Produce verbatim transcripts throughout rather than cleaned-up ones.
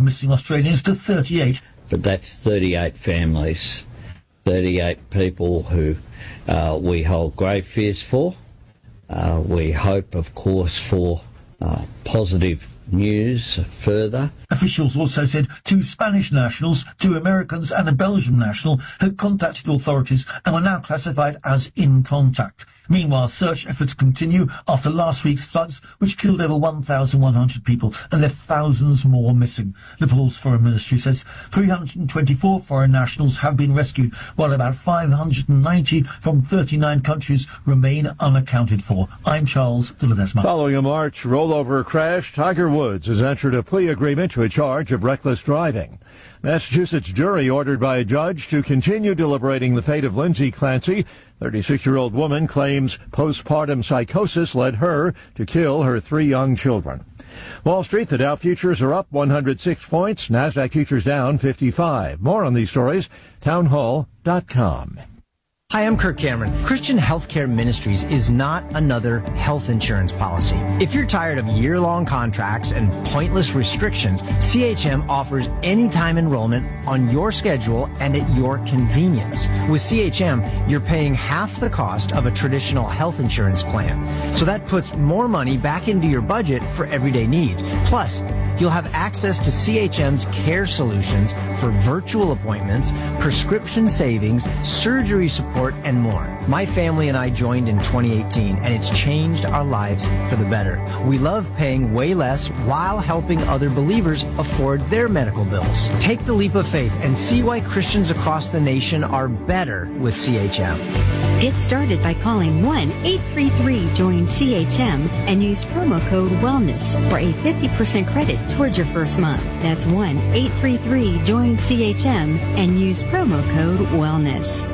missing Australians to thirty-eight. But that's thirty-eight families, thirty-eight people who uh, we hold grave fears for. Uh, we hope, of course, for uh, positive news further. Officials also said two Spanish nationals, two Americans and a Belgian national had contacted authorities and were now classified as in contact. Meanwhile, search efforts continue after last week's floods, which killed over one thousand one hundred people and left thousands more missing. Nepal's Foreign Ministry says three hundred twenty-four foreign nationals have been rescued, while about five hundred ninety from thirty-nine countries remain unaccounted for. I'm Charles de Ledesma. Following a March rollover crash, Tiger Woods has entered a plea agreement to a charge of reckless driving. Massachusetts jury ordered by a judge to continue deliberating the fate of Lindsay Clancy. thirty-six-year-old woman claims postpartum psychosis led her to kill her three young children. Wall Street, the Dow futures are up one hundred six points. NASDAQ futures down fifty-five. More on these stories, townhall dot com. Hi, I'm Kirk Cameron. Christian Healthcare Ministries is not another health insurance policy. If you're tired of year-long contracts and pointless restrictions, C H M offers anytime enrollment on your schedule and at your convenience. With C H M, you're paying half the cost of a traditional health insurance plan. So that puts more money back into your budget for everyday needs. Plus, you'll have access to C H M's care solutions for virtual appointments, prescription savings, surgery support, and more. My family and I joined in twenty eighteen, and it's changed our lives for the better. We love paying way less while helping other believers afford their medical bills. Take the leap of faith and see why Christians across the nation are better with C H M. Get started by calling one eight three three join C H M and use promo code WELLNESS for a fifty percent credit towards your first month. That's one eight three three join C H M and use promo code WELLNESS.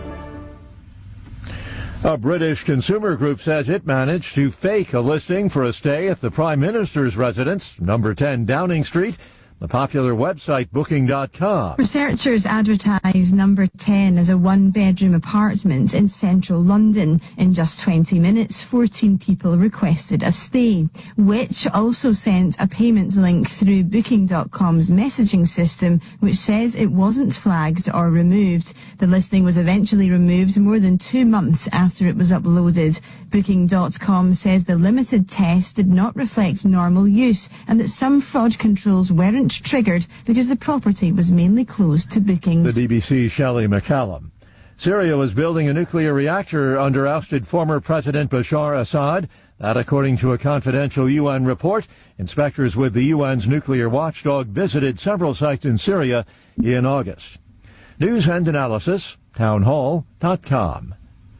A British consumer group says it managed to fake a listing for a stay at the Prime Minister's residence, number ten Downing Street. The popular website booking dot com. Researchers advertised number ten as a one-bedroom apartment in central London. In just twenty minutes, fourteen people requested a stay, which also sent a payment link through booking dot com's messaging system, which says it wasn't flagged or removed. The listing was eventually removed more than two months after it was uploaded. booking dot com says the limited test did not reflect normal use and that some fraud controls weren't triggered because the property was mainly closed to bookings. The B B C's Shelley McCallum. Syria was building a nuclear reactor under ousted former President Bashar Assad. That according to a confidential U N report. Inspectors with the U N's nuclear watchdog visited several sites in Syria in August. News and analysis, townhall dot com.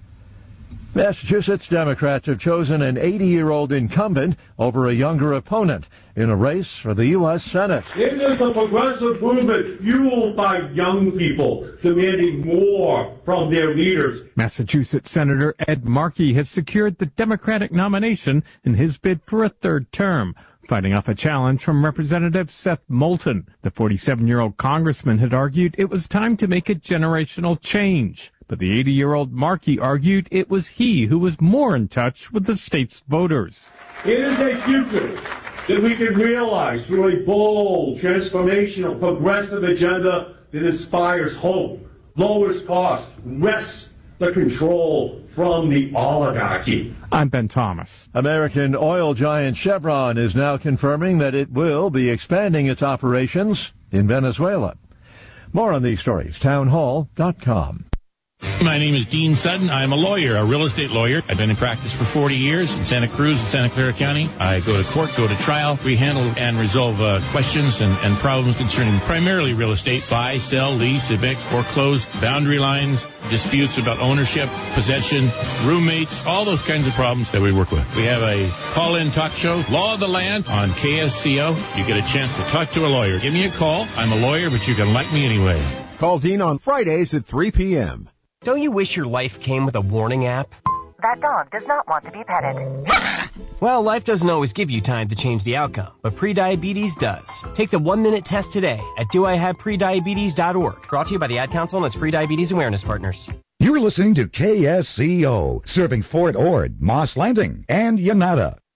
Massachusetts Democrats have chosen an eighty-year-old incumbent over a younger opponent in a race for the U S Senate. It is a progressive movement fueled by young people demanding more from their leaders. Massachusetts Senator Ed Markey has secured the Democratic nomination in his bid for a third term, fighting off a challenge from Representative Seth Moulton. The forty-seven-year-old congressman had argued it was time to make a generational change. But the eighty-year-old Markey argued it was he who was more in touch with the state's voters. It is a future that we can realize through a bold, transformational, progressive agenda that inspires hope, lowers costs, wrests the control from the oligarchy. I'm Ben Thomas. American oil giant Chevron is now confirming that it will be expanding its operations in Venezuela. More on these stories, townhall dot com. My name is Dean Sutton. I'm a lawyer, a real estate lawyer. I've been in practice for forty years in Santa Cruz and Santa Clara County. I go to court, go to trial. We handle and resolve uh, questions and, and problems concerning primarily real estate, buy, sell, lease, evict, foreclose, boundary lines, disputes about ownership, possession, roommates, all those kinds of problems that we work with. We have a call-in talk show, Law of the Land, on K S C O. You get a chance to talk to a lawyer. Give me a call. I'm a lawyer, but you can like me anyway. Call Dean on Fridays at three p.m. Don't you wish your life came with a warning app? That dog does not want to be petted. Well, life doesn't always give you time to change the outcome, but prediabetes does. Take the one-minute test today at do I have prediabetes dot org. Brought to you by the Ad Council and its Prediabetes Awareness Partners. You're listening to K S C O, serving Fort Ord, Moss Landing, and Yanata.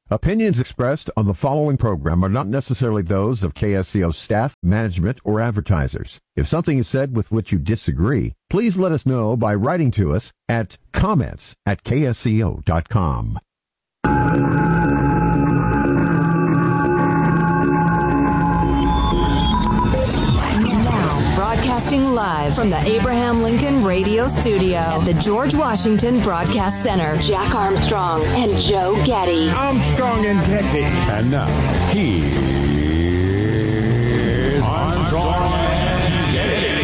Opinions expressed on the following program are not necessarily those of K S C O staff, management, or advertisers. If something is said with which you disagree, please let us know by writing to us at comments at K S C O dot com. Broadcasting live from the Abraham Lincoln Radio Studio at the George Washington Broadcast Center. Jack Armstrong and Joe Getty. Armstrong and Getty. And now, here's Armstrong and Getty.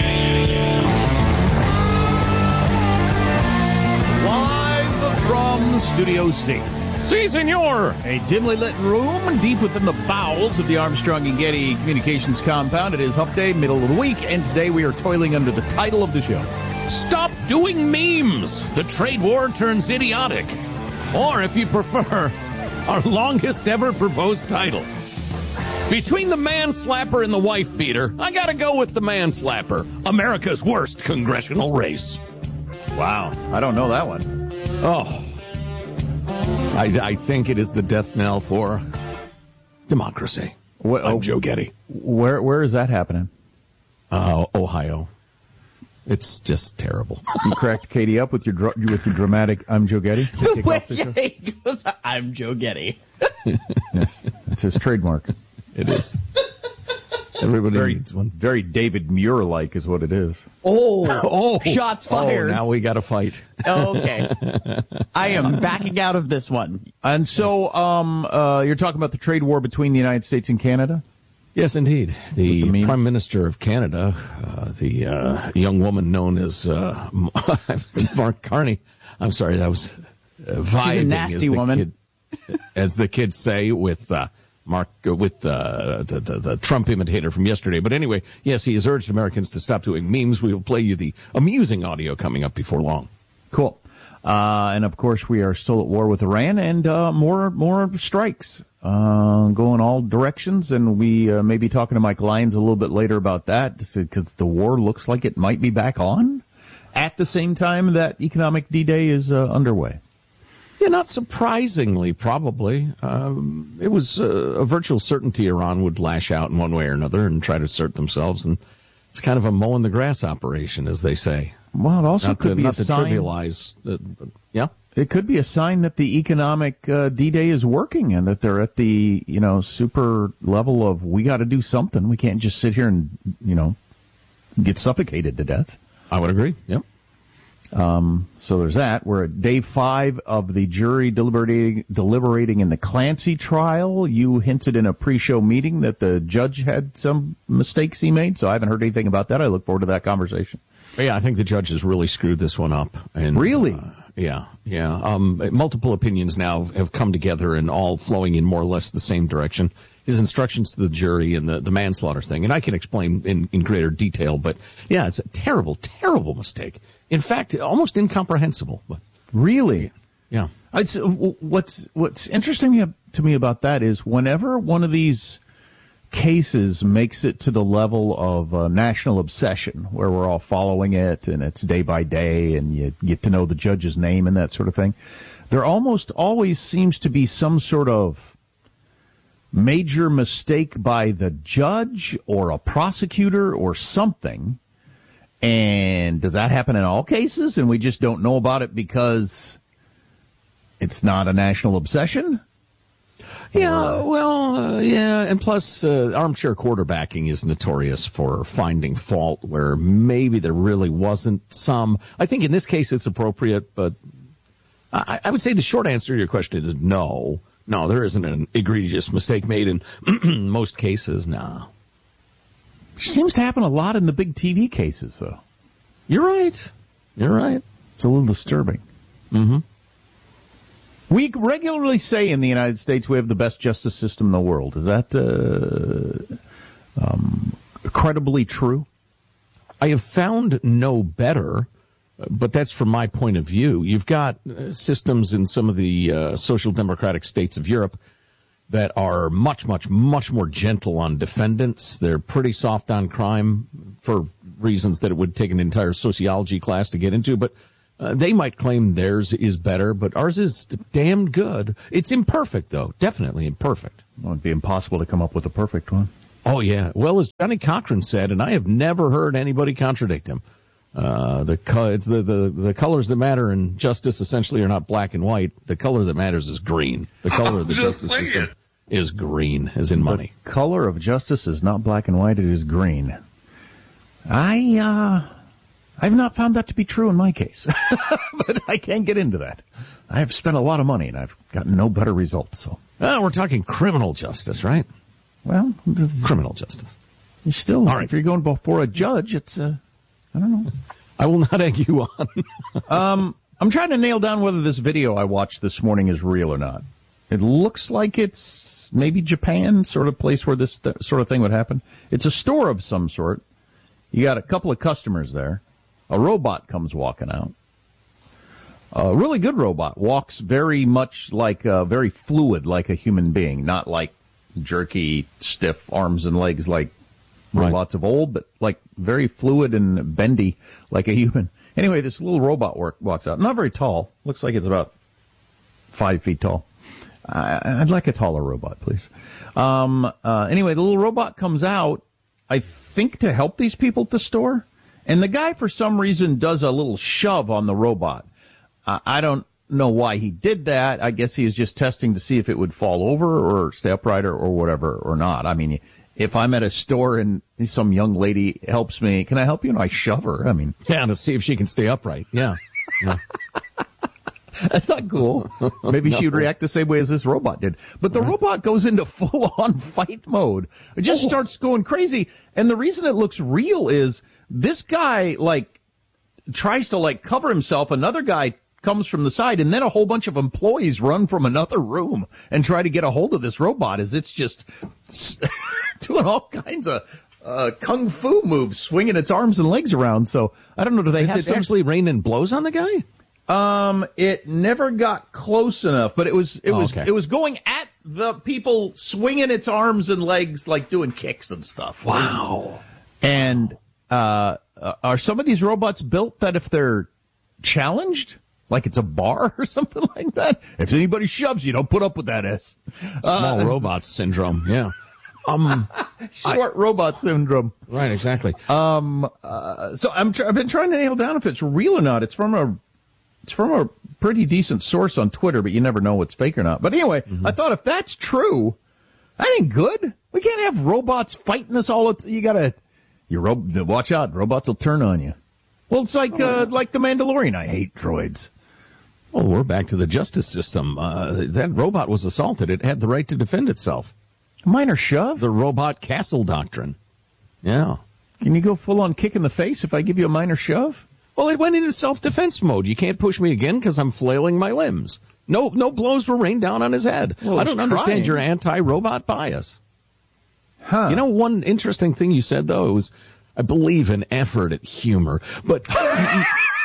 Live from Studio C. Si, senor! A dimly lit room deep within the bowels of the Armstrong and Getty Communications compound. It is Hump Day, middle of the week, and today we are toiling under the title of the show. Stop doing memes! The trade war turns idiotic. Or, if you prefer, our longest ever proposed title. Between the man-slapper and the wife-beater, I gotta go with the man-slapper. America's worst congressional race. Wow, I don't know that one. Oh. I, I think it is the death knell for democracy. What, I'm Joe Getty. Where Where is that happening? Uh, Ohio. It's just terrible. You cracked Katie up with your dr- with your dramatic "I'm Joe Getty." Wait, yeah, he goes, "I'm Joe Getty." Yes, it's his trademark. It is. Everybody very, needs one. Very David Muir-like is what it is. Oh, oh, shots fired. Oh, now we got to fight. Oh, okay. I am backing out of this one. And so, yes. um, uh, you're talking about the trade war between the United States and Canada? Yes, indeed. The, the Prime Minister of Canada, uh, the uh, young woman known as uh, Mark Carney. I'm sorry, that was uh, vibing. She's a nasty as the woman. Kid, as the kids say with... Uh, Mark, uh, with uh, the, the, the Trump imitator from yesterday. But anyway, yes, he has urged Americans to stop doing memes. We will play you the amusing audio coming up before long. Cool. Uh, and, of course, we are still at war with Iran, and uh, more more strikes uh, going all directions. And we uh, may be talking to Mike Lyons a little bit later about that, because the war looks like it might be back on at the same time that economic D-Day is uh, underway. Yeah, not surprisingly, probably. Um, it was uh, a virtual certainty Iran would lash out in one way or another and try to assert themselves, and it's kind of a mowing the grass operation, as they say. Well, it also not could to, be not a to sign. trivialize. Uh, yeah, it could be a sign that the economic uh, D-Day is working and that they're at the you know super level of we got to do something. We can't just sit here and you know get suffocated to death. I would agree. Yep. Um, so there's that. We're at day five of the jury deliberating, deliberating in the Clancy trial. You hinted in a pre-show meeting that the judge had some mistakes he made, so I haven't heard anything about that. I look forward to that conversation. Yeah, I think the judge has really screwed this one up. And, really? Uh, yeah, yeah. Um, multiple opinions now have come together and all flowing in more or less the same direction. His instructions to the jury and the, the manslaughter thing, and I can explain in, in greater detail, but yeah, it's a terrible, terrible mistake. In fact, almost incomprehensible. But really? Yeah. It's, what's what's interesting to me about that is whenever one of these cases makes it to the level of uh, national obsession, where we're all following it and it's day by day and you get to know the judge's name and that sort of thing, there almost always seems to be some sort of major mistake by the judge or a prosecutor or something. And does that happen in all cases and we just don't know about it because it's not a national obsession? Yeah, well, uh, yeah, and plus uh, armchair quarterbacking is notorious for finding fault where maybe there really wasn't some. I think in this case it's appropriate, but I, I would say the short answer to your question is no. No, there isn't an egregious mistake made in most cases, no. Seems to happen a lot in the big T V cases, though. You're right. You're right. It's a little disturbing. Mm-hmm. We regularly say in the United States we have the best justice system in the world. Is that uh, um, credibly true? I have found no better, but that's from my point of view. You've got uh, systems in some of the uh, social democratic states of Europe that are much, much, much more gentle on defendants. They're pretty soft on crime for reasons that it would take an entire sociology class to get into. But Uh, they might claim theirs is better, but ours is damn good. It's imperfect, though. Definitely imperfect. Well, it'd be impossible to come up with a perfect one. Oh, yeah. Well, as Johnny Cochran said, and I have never heard anybody contradict him, uh, the, co- it's the, the, the colors that matter in justice essentially are not black and white. The color that matters is green. The color of the justice saying. system is green, as in money. The color of justice is not black and white, it is green. I, uh... I've not found that to be true in my case, but I can't get into that. I have spent a lot of money, and I've gotten no better results. So, uh, we're talking criminal justice, right? Well, criminal justice. You're still, all right. If you're going before a judge, it's, uh, I don't know. I will not egg you on. um, I'm trying to nail down whether this video I watched this morning is real or not. It looks like it's maybe Japan, sort of place where this th- sort of thing would happen. It's a store of some sort. You got a couple of customers there. A robot comes walking out. A really good robot. Walks very much like, uh, very fluid like a human being. Not like jerky, stiff arms and legs like right. robots of old, but like very fluid and bendy like a human. Anyway, this little robot work, walks out. Not very tall. Looks like it's about five feet tall. I, I'd like a taller robot, please. Um, uh, anyway, the little robot comes out, I think to help these people at the store. And the guy, for some reason, does a little shove on the robot. Uh, I don't know why he did that. I guess he was just testing to see if it would fall over or stay upright or, or whatever or not. I mean, if I'm at a store and some young lady helps me, can I help you? And I shove her. I mean, yeah, to see if she can stay upright. Yeah. yeah. That's not cool. Maybe no. she would react the same way as this robot did. But the right. robot goes into full-on fight mode. It just oh. starts going crazy. And the reason it looks real is this guy, like, tries to, like, cover himself. Another guy comes from the side, and then a whole bunch of employees run from another room and try to get a hold of this robot as it's just doing all kinds of uh, kung fu moves, swinging its arms and legs around. So, I don't know, do they is have it some... actually raining blows on the guy? Um, it never got close enough, but it was it oh, was okay. it was going at the people, swinging its arms and legs, like doing kicks and stuff. Wow. And uh, are some of these robots built that if they're challenged, like it's a bar or something like that, if anybody shoves you, don't put up with that S. Small uh, robot syndrome. Yeah. Um, short I, robot syndrome. Right. Exactly. Um. Uh, so I'm tr- I've been trying to nail down if it's real or not. It's from a It's from a pretty decent source on Twitter, but you never know what's fake or not. But anyway, mm-hmm. I thought if that's true, that ain't good. We can't have robots fighting us all. T- you gotta, you ro- watch out. Robots will turn on you. Well, it's like, uh, like the Mandalorian. I hate droids. Well, we're back to the justice system. Uh, that robot was assaulted. It had the right to defend itself. A minor shove? The robot castle doctrine. Yeah. Can you go full on kick in the face if I give you a minor shove? Well, it went into self-defense mode. You can't push me again because I'm flailing my limbs. No no blows were rained down on his head. Well, I don't trying. understand your anti-robot bias. Huh. You know, one interesting thing you said, though, it was, I believe, an effort at humor. But yeah,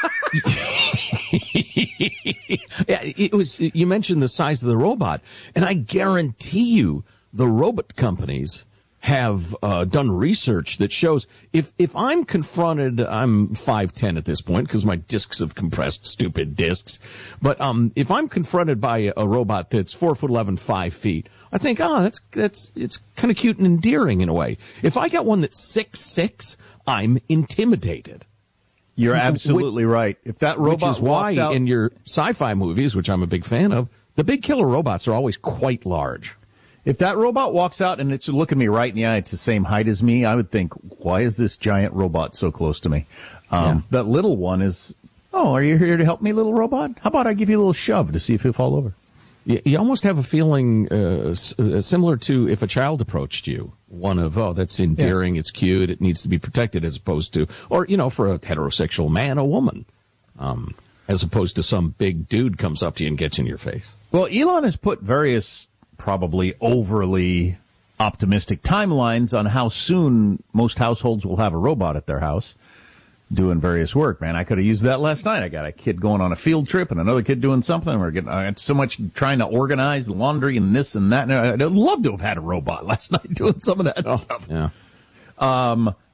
it was. You mentioned the size of the robot, and I guarantee you the robot companies have uh, done research that shows if if I'm confronted, I'm five ten at this point because my discs have compressed, stupid discs. But um, if I'm confronted by a, a robot that's four foot eleven, five feet, I think, oh, that's that's it's kind of cute and endearing in a way. If I got one that's six six, I'm intimidated. You're absolutely which, right. If that robot which is why out... in your sci-fi movies, which I'm a big fan of, the big killer robots are always quite large. If that robot walks out and it's looking me right in the eye, it's the same height as me, I would think, why is this giant robot so close to me? Um, yeah. That little one is, oh, are you here to help me, little robot? How about I give you a little shove to see if you fall over? You, you almost have a feeling uh, similar to if a child approached you. One of, oh, that's endearing, yeah. It's cute, it needs to be protected, as opposed to, or, you know, for a heterosexual man, a woman. Um, as opposed to some big dude comes up to you and gets in your face. Well, Elon has put various probably overly optimistic timelines on how soon most households will have a robot at their house doing various work. Man, I could have used that last night. I got a kid going on a field trip and another kid doing something. We're getting I had so much trying to organize laundry and this and that. And I'd love to have had a robot last night doing some of that oh, stuff. Yeah. Um,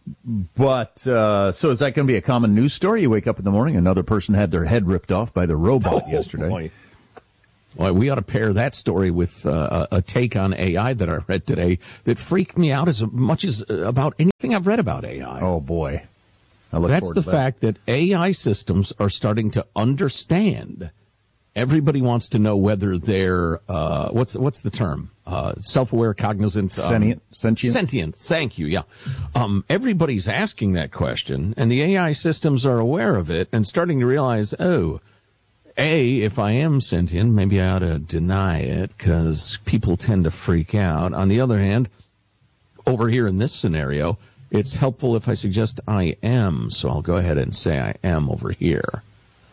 But, uh, so is that going to be a common news story? You wake up in the morning, another person had their head ripped off by the robot oh, yesterday. Boy. Well, we ought to pair that story with uh, a take on A I that I read today that freaked me out as much as about anything I've read about A I. Oh, boy. I look That's the that. fact that A I systems are starting to understand. Everybody wants to know whether they're, uh, what's what's the term? Uh, self-aware, cognizant. Um, Sentient. Sentient. Sentient. Thank you, yeah. Um, everybody's asking that question, and the A I systems are aware of it and starting to realize, oh, A, if I am sentient, maybe I ought to deny it because people tend to freak out. On the other hand, over here in this scenario, it's helpful if I suggest I am, so I'll go ahead and say I am over here.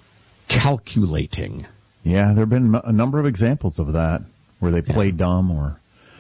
Calculating. Yeah, there have been a number of examples of that where they play yeah. dumb or,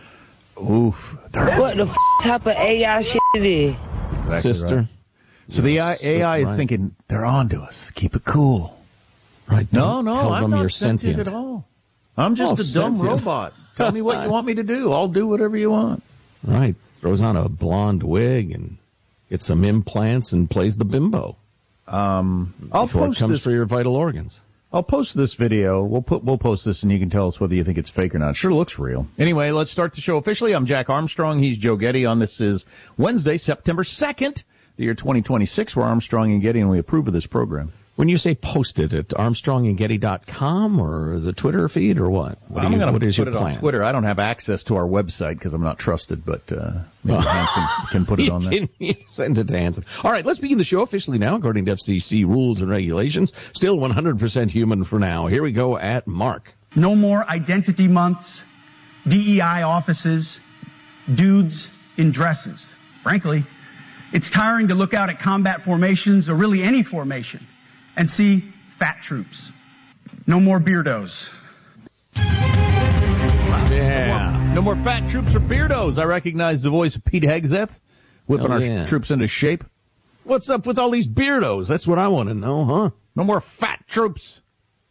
oof. What the f- type of A I shit it is? Exactly Sister. Right. So yes, the A I is right. thinking, they're on to us. Keep it cool. Right. No, no, Tell I'm them not you're sentient, sentient at all. I'm just oh, a dumb sentient. robot. Tell me what you want me to do. I'll do whatever you want. Right. Throws on a blonde wig and gets some implants and plays the bimbo. Um, I'll Before post it comes this. for your vital organs. I'll post this video. We'll put we'll post this, and you can tell us whether you think it's fake or not. It sure looks real. Anyway, let's start the show officially. I'm Jack Armstrong. He's Joe Getty. On this is Wednesday, September second, the year twenty twenty-six. We're Armstrong and Getty, and we approve of this program. When you say post it, at armstrong and getty dot com or the Twitter feed or what? what I'm going to put your it plan? on Twitter. I don't have access to our website because I'm not trusted, but uh, maybe Hanson can put it on there. You can send it to Hanson. All right, let's begin the show officially now, according to F C C rules and regulations. Still one hundred percent human for now. Here we go at Mark. No more identity months, D E I offices, dudes in dresses. Frankly, it's tiring to look out at combat formations or really any formation and see fat troops. No more beardos. Yeah. No more, no more fat troops or beardos. I recognize the voice of Pete Hegseth, whipping oh, our yeah. troops into shape. What's up with all these beardos? That's what I want to know, huh? No more fat troops.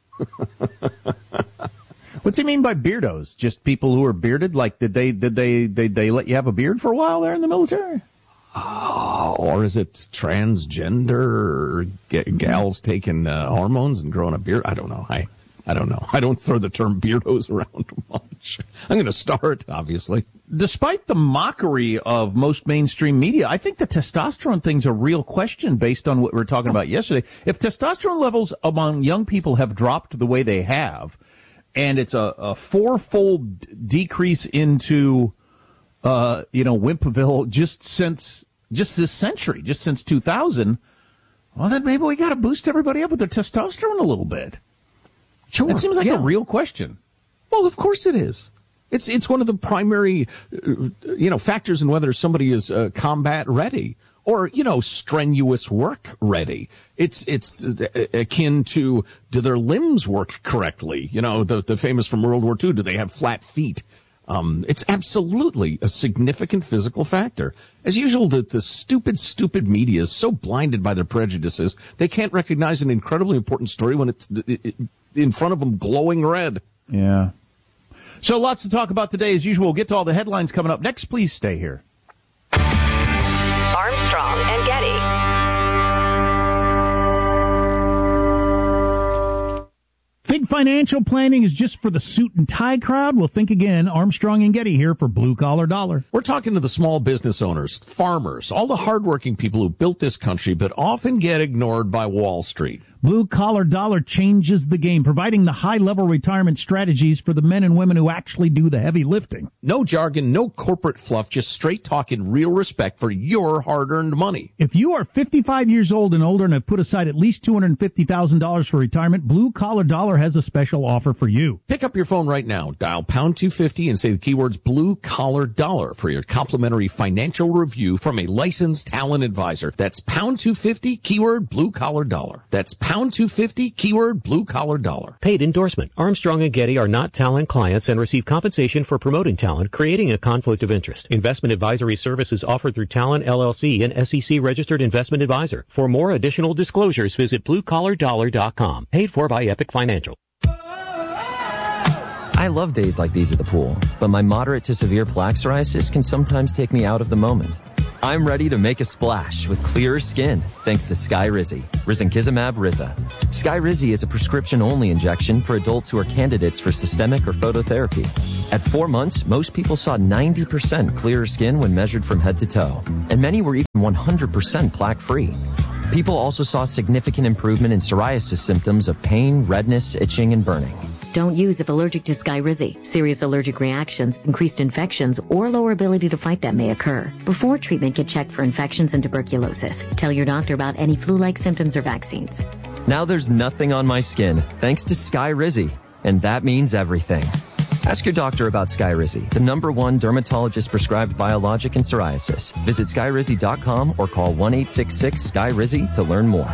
What's he mean by beardos? Just people who are bearded? Like, did they did they did they let you have a beard for a while there in the military? Oh, or is it transgender or g- gals taking uh, hormones and growing a beard? I don't know. I I don't know. I don't throw the term beardos around much. I'm going to start, obviously. Despite the mockery of most mainstream media, I think the testosterone thing's a real question based on what we were talking about yesterday. If testosterone levels among young people have dropped the way they have, and it's a, a fourfold decrease into, uh, you know, Wimpaville just since, just this century, just since two thousand, well, then maybe we got to boost everybody up with their testosterone a little bit. Sure. It seems like yeah. a real question. Well, of course it is. It's it's one of the primary, uh, you know, factors in whether somebody is uh, combat ready or, you know, strenuous work ready. It's it's akin to, do their limbs work correctly? You know, the the famous from World War Two, do they have flat feet? Um, it's absolutely a significant physical factor. As usual, the, the stupid, stupid media is so blinded by their prejudices, they can't recognize an incredibly important story when it's in front of them glowing red. Yeah. So lots to talk about today. As usual, we'll get to all the headlines coming up next. Please stay here. Armstrong and Getty. Think financial planning is just for the suit and tie crowd? Well, think again. Armstrong and Getty here for Blue Collar Dollar. We're talking to the small business owners, farmers, all the hardworking people who built this country but often get ignored by Wall Street. Blue Collar Dollar changes the game, providing the high-level retirement strategies for the men and women who actually do the heavy lifting. No jargon, no corporate fluff, just straight talk and real respect for your hard-earned money. If you are fifty-five years old and older and have put aside at least two hundred fifty thousand dollars for retirement, Blue Collar Dollar has a special offer for you. Pick up your phone right now, dial pound two fifty and say the keywords Blue Collar Dollar for your complimentary financial review from a licensed talent advisor. That's pound two fifty, keyword Blue Collar Dollar. That's pound two fifty, keyword Blue Collar Dollar. Paid endorsement. Armstrong and Getty are not talent clients and receive compensation for promoting talent, creating a conflict of interest. Investment advisory services offered through Talent L L C, an S E C registered investment advisor. For more additional disclosures, visit blue collar dollar dot com. Paid for by Epic Financial. I I love days like these at the pool, but my moderate to severe plaque psoriasis can sometimes take me out of the moment. I'm ready to make a splash with clearer skin thanks to Skyrizi, risankizumab Riza. Skyrizi is a prescription-only injection for adults who are candidates for systemic or phototherapy. At four months, most people saw ninety percent clearer skin when measured from head to toe, and many were even one hundred percent plaque-free. People also saw significant improvement in psoriasis symptoms of pain, redness, itching, and burning. Don't use if allergic to Skyrizi. Serious allergic reactions, increased infections, or lower ability to fight them may occur. Before treatment, get checked for infections and tuberculosis. Tell your doctor about any flu-like symptoms or vaccines. Now there's nothing on my skin, thanks to Skyrizi, and that means everything. Ask your doctor about Skyrizi, the number one dermatologist-prescribed biologic in psoriasis. Visit Skyrizi dot com or call one eight six six S K Y R I Z I to learn more.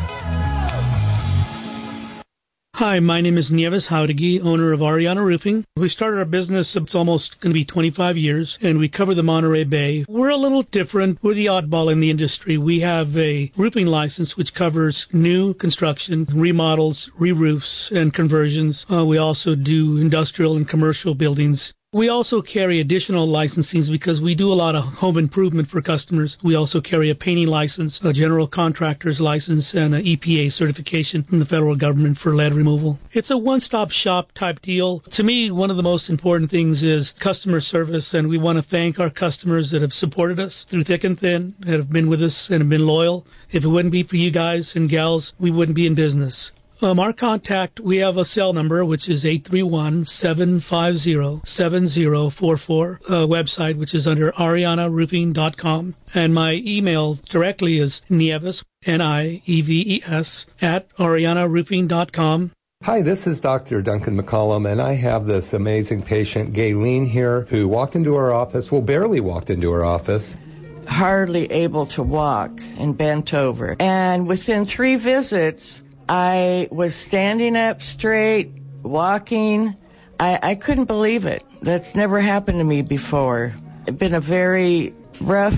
Hi, my name is Nieves Jauregui, owner of Ariana Roofing. We started our business, it's almost going to be twenty-five years, and we cover the Monterey Bay. We're a little different. We're the oddball in the industry. We have a roofing license which covers new construction, remodels, re-roofs, and conversions. Uh, we also do industrial and commercial buildings. We also carry additional licensings because we do a lot of home improvement for customers. We also carry a painting license, a general contractor's license, and an E P A certification from the federal government for lead removal. It's a one-stop shop type deal. To me, one of the most important things is customer service, and we want to thank our customers that have supported us through thick and thin, that have been with us and have been loyal. If it wouldn't be for you guys and gals, we wouldn't be in business. Um, our contact, we have a cell number, which is eight three one, seven five zero, seven zero four four, a website, which is under ariana roofing dot com. And my email directly is Nieves, N I E V E S, at ariana roofing dot com. Hi, this is Doctor Duncan McCollum, and I have this amazing patient, Gayleen, here, who walked into our office, well, barely walked into our office. Hardly able to walk and bent over. And within three visits, I was standing up straight, walking. I, I couldn't believe it. That's never happened to me before. It's been a very rough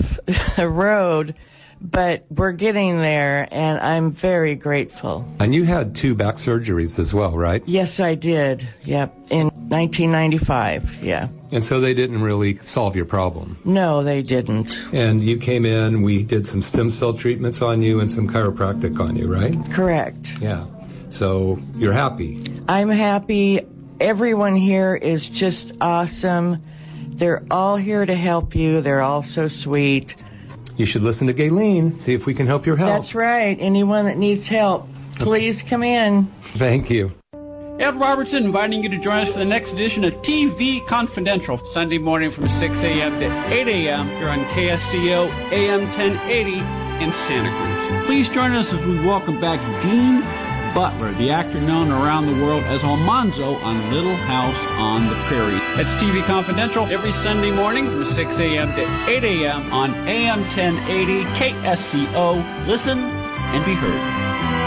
road, but we're getting there, and I'm very grateful. And you had two back surgeries as well, right? Yes, I did. Yep, in nineteen ninety-five, yeah. And so they didn't really solve your problem? No, they didn't. And you came in, we did some stem cell treatments on you and some chiropractic on you, right? Correct. Yeah. So you're happy? I'm happy. Everyone here is just awesome. They're all here to help you. They're all so sweet. You should listen to Gayleen, see if we can help your help. That's right. Anyone that needs help, please come in. Thank you. Ed Robertson inviting you to join us for the next edition of T V Confidential, Sunday morning from six a.m. to eight a.m. here on K S C O A M ten eighty in Santa Cruz. Please join us as we welcome back Dean Butler, the actor known around the world as Almanzo on Little House on the Prairie. It's T V Confidential every Sunday morning from six a.m. to eight a.m. on A M ten eighty K S C O. Listen and be heard.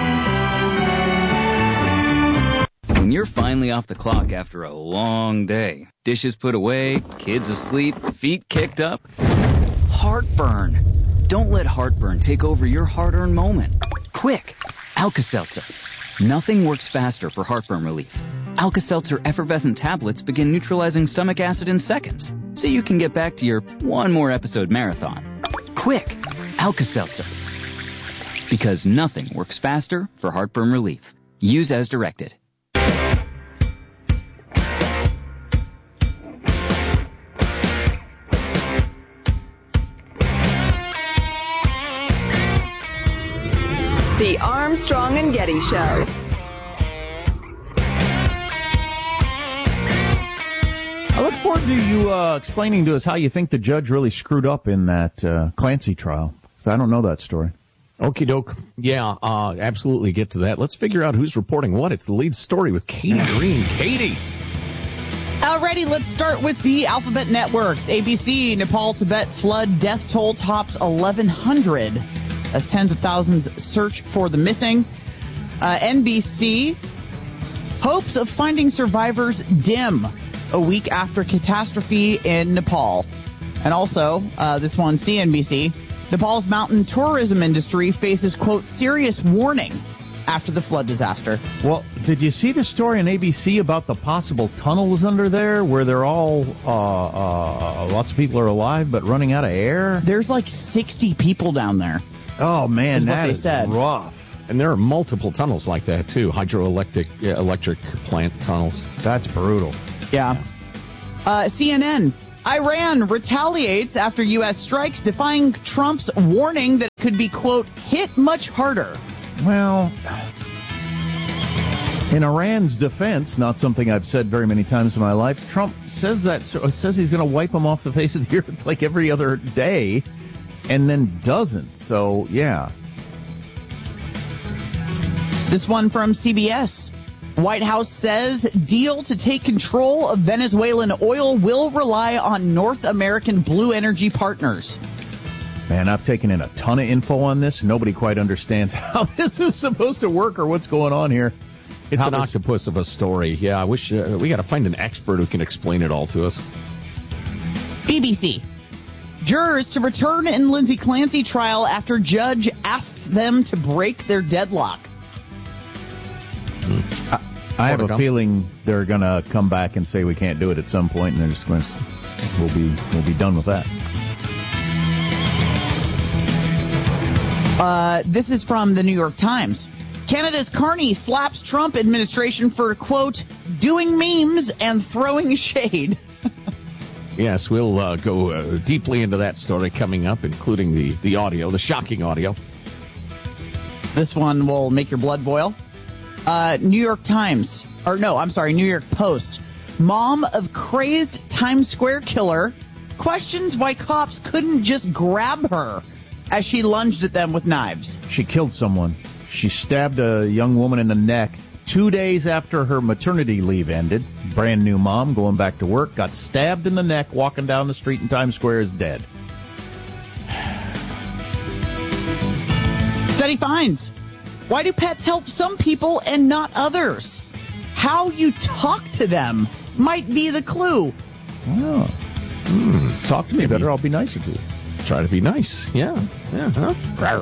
When you're finally off the clock after a long day, dishes put away, kids asleep, feet kicked up, heartburn. Don't let heartburn take over your hard-earned moment. Quick, Alka-Seltzer. Nothing works faster for heartburn relief. Alka-Seltzer effervescent tablets begin neutralizing stomach acid in seconds, so you can get back to your one more episode marathon. Quick, Alka-Seltzer. Because nothing works faster for heartburn relief. Use as directed. The Armstrong and Getty Show. I look forward to you uh, explaining to us how you think the judge really screwed up in that uh, Clancy trial, because I don't know that story. Okie doke. Yeah, uh, absolutely get to that. Let's figure out who's reporting what. It's the lead story with Katie Green. Katie. Alrighty, let's start with the Alphabet Networks. A B C, Nepal, Tibet flood death toll tops eleven hundred as tens of thousands search for the missing. Uh, N B C, hopes of finding survivors dim a week after catastrophe in Nepal. And also, uh, this one, C N B C, Nepal's mountain tourism industry faces, quote, serious warning after the flood disaster. Well, did you see the story on A B C about the possible tunnels under there where they're all, uh, uh, lots of people are alive but running out of air? There's like sixty people down there. Oh, man, That's what that they is said. rough. And there are multiple tunnels like that, too. Hydroelectric yeah, electric plant tunnels. That's brutal. Yeah. Uh, C N N. Iran retaliates after U S strikes, defying Trump's warning that it could be, quote, hit much harder. Well, in Iran's defense, not something I've said very many times in my life, Trump says that says he's going to wipe them off the face of the earth like every other day, and then doesn't. So, yeah. This one from C B S. White House says deal to take control of Venezuelan oil will rely on North American Blue Energy partners. Man, I've taken in a ton of info on this. Nobody quite understands how this is supposed to work or what's going on here. It's how an this... octopus of a story. Yeah, I wish uh, we got to find an expert who can explain it all to us. B B C. Jurors to return in Lindsay Clancy trial after judge asks them to break their deadlock. I, I have a feeling they're going to come back and say we can't do it at some point, and they're just going to, we'll be we'll be done with that. Uh, this is from the New York Times. Canada's Carney slaps Trump administration for, quote, doing memes and throwing shade. Yes, we'll uh, go uh, deeply into that story coming up, including the, the audio, the shocking audio. This one will make your blood boil. Uh, New York Times, or no, I'm sorry, New York Post. Mom of crazed Times Square killer questions why cops couldn't just grab her as she lunged at them with knives. She killed someone. She stabbed a young woman in the neck two days after her maternity leave ended. Brand new mom going back to work, got stabbed in the neck walking down the street in Times Square, is dead. Study finds. Why do pets help some people and not others? How you talk to them might be the clue. Oh. Mm, talk to me better. better. I'll be nicer to you. Try to be nice. Yeah. Yeah. Huh?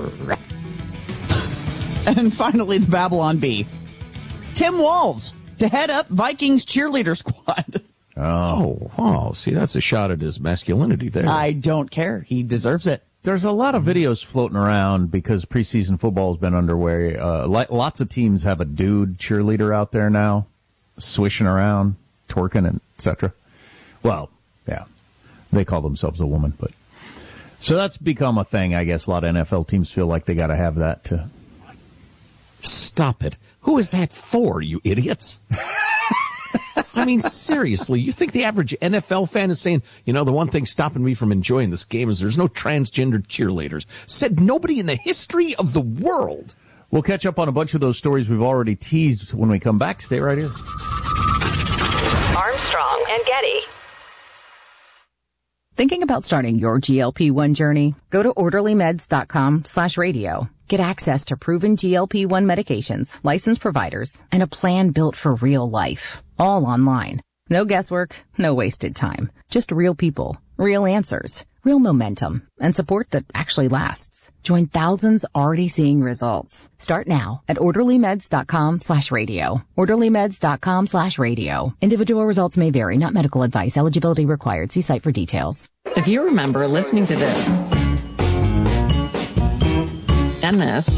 And finally, the Babylon Bee. Tim Walz to head up Vikings cheerleader squad. Oh, oh, see, that's a shot at his masculinity there. I don't care. He deserves it. There's a lot of videos floating around because preseason football has been underway. Uh, lots of teams have a dude cheerleader out there now, swishing around, twerking, and et cetera. Well, yeah, they call themselves a woman, but so that's become a thing. I guess a lot of N F L teams feel like they got to have that to. Stop it! Who is that for, you idiots? I mean, seriously, you think the average N F L fan is saying, you know, the one thing stopping me from enjoying this game is there's no transgender cheerleaders? Said nobody in the history of the world. We'll catch up on a bunch of those stories we've already teased when we come back. Stay right here. Armstrong and Getty. Thinking about starting your G L P one journey? Go to orderly meds dot com slash radio. Get access to proven G L P one medications, licensed providers, and a plan built for real life. All online. No guesswork, no wasted time. Just real people, real answers, real momentum, and support that actually lasts. Join thousands already seeing results. Start now at orderly meds dot com slash radio. orderly meds dot com slash radio. Individual results may vary, not medical advice. Eligibility required. See site for details. If you remember listening to this and this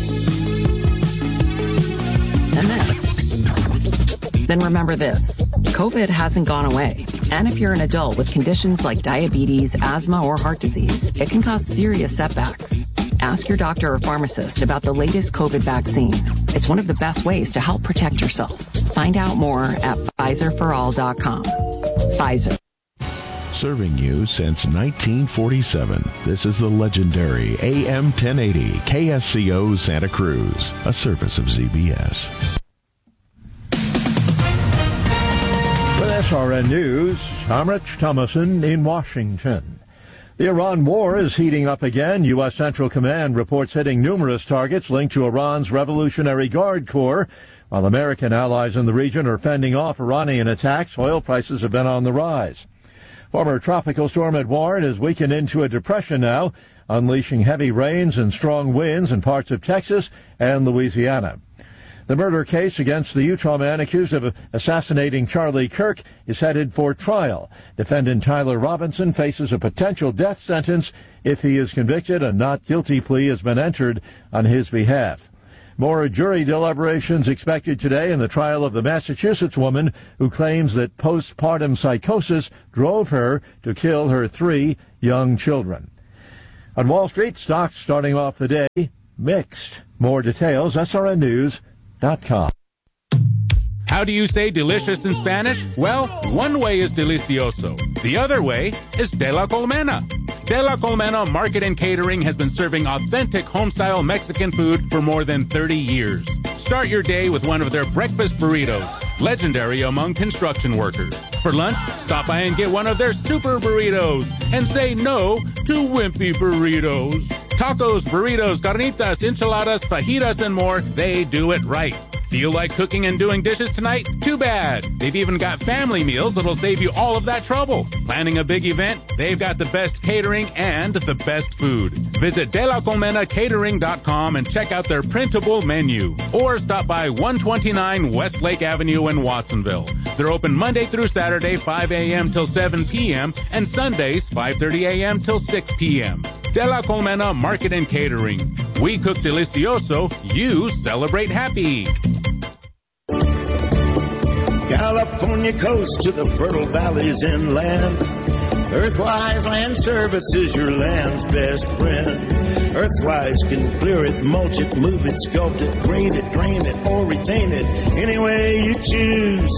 and this, then remember this. COVID hasn't gone away. And if you're an adult with conditions like diabetes, asthma, or heart disease, it can cause serious setbacks. Ask your doctor or pharmacist about the latest COVID vaccine. It's one of the best ways to help protect yourself. Find out more at Pfizer for all dot com. Pfizer. Serving you since nineteen forty-seven, this is the legendary A M ten eighty K S C O Santa Cruz, a service of Z B S. With S R N News, I'm Rich Thomason in Washington. The Iran war is heating up again. U S. Central Command reports hitting numerous targets linked to Iran's Revolutionary Guard Corps. While American allies in the region are fending off Iranian attacks, oil prices have been on the rise. Former tropical storm Edouard has weakened into a depression now, unleashing heavy rains and strong winds in parts of Texas and Louisiana. The murder case against the Utah man accused of assassinating Charlie Kirk is headed for trial. Defendant Tyler Robinson faces a potential death sentence if he is convicted. A not guilty plea has been entered on his behalf. More jury deliberations expected today in the trial of the Massachusetts woman who claims that postpartum psychosis drove her to kill her three young children. On Wall Street, stocks starting off the day mixed. More details, S R N News dot com. How do you say delicious in Spanish? Well, one way is delicioso. The other way is de la colmena. De la Colmena Market and Catering has been serving authentic home-style Mexican food for more than thirty years. Start your day with one of their breakfast burritos, legendary among construction workers. For lunch, stop by and get one of their super burritos and say no to wimpy burritos. Tacos, burritos, carnitas, enchiladas, fajitas, and more, they do it right. Feel like cooking and doing dishes tonight? Too bad. They've even got family meals that'll save you all of that trouble. Planning a big event? They've got the best catering and the best food. Visit de la colmena catering dot com and check out their printable menu. Or stop by one twenty-nine Westlake Avenue in Watsonville. They're open Monday through Saturday, five a.m. till seven p.m. and Sundays, five thirty a.m. till six p.m. De la Colmena Market and Catering. We cook delicioso, you celebrate happy. California coast to the fertile valleys inland. Earthwise Land Services, your land's best friend. Earthwise can clear it, mulch it, move it, sculpt it, grade it, drain it, or retain it any way you choose.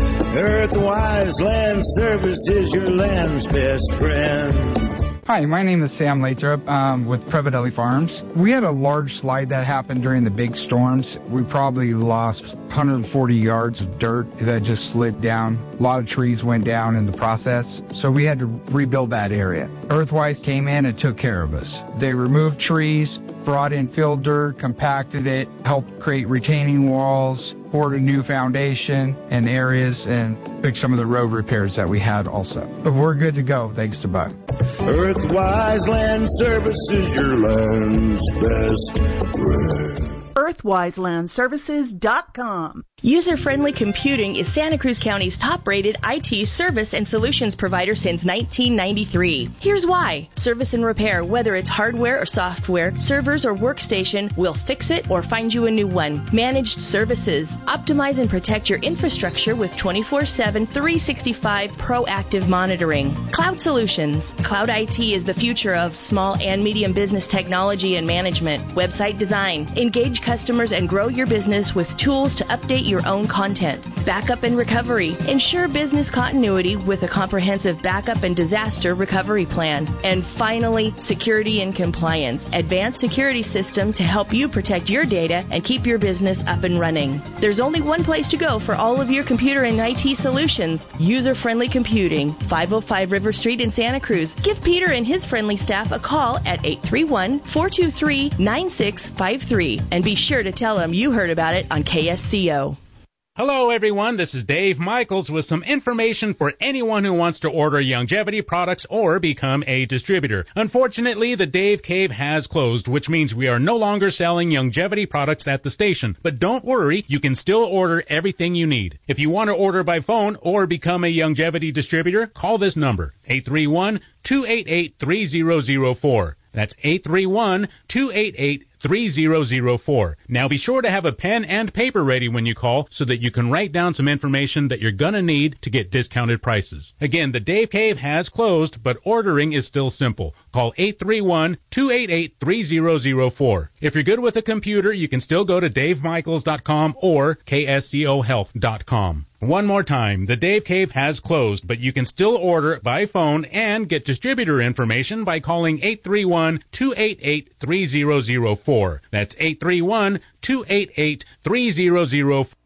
Earthwise Land Services, your land's best friend. Hi, my name is Sam Lathrop um, with Previdelli Farms. We had a large slide that happened during the big storms. We probably lost one hundred forty yards of dirt that just slid down. A lot of trees went down in the process, so we had to rebuild that area. Earthwise came in and took care of us. They removed trees, brought in fill dirt, compacted it, helped create retaining walls, poured a new foundation in areas, and fixed some of the road repairs that we had also. But we're good to go, thanks to Buck. Earthwise Land Services, your land's best friend. Earthwise Land Services dot com. User-Friendly Computing is Santa Cruz County's top-rated I T service and solutions provider since nineteen ninety-three. Here's why. Service and repair, whether it's hardware or software, servers or workstation, we'll fix it or find you a new one. Managed services. Optimize and protect your infrastructure with twenty-four seven, three sixty-five proactive monitoring. Cloud Solutions. Cloud I T is the future of small and medium business technology and management. Website design. Engage customers and grow your business with tools to update your own content. Backup and recovery. Ensure business continuity with a comprehensive backup and disaster recovery plan. And finally, security and compliance. Advanced security system to help you protect your data and keep your business up and running. There's only one place to go for all of your computer and I T solutions. User-Friendly Computing, five oh five River Street in Santa Cruz. Give Peter and his friendly staff a call at eight three one, four two three, nine six five three and be sure to tell them you heard about it on K S C O. Hello, everyone. This is Dave Michaels with some information for anyone who wants to order Youngevity products or become a distributor. Unfortunately, the Dave Cave has closed, which means we are no longer selling Youngevity products at the station. But don't worry, you can still order everything you need. If you want to order by phone or become a Youngevity distributor, call this number, eight three one, two eight eight, three zero zero four. That's eight three one, two eight eight, three zero zero four. Now be sure to have a pen and paper ready when you call so that you can write down some information that you're going to need to get discounted prices. Again, the Dave Cave has closed, but ordering is still simple. Call eight three one, two eight eight, three zero zero four. If you're good with a computer, you can still go to dave michaels dot com or k s c o health dot com. One more time, the Dave Cave has closed, but you can still order by phone and get distributor information by calling eight three one, two eight eight, three zero zero four. That's eight three one, two eight eight, three zero zero four.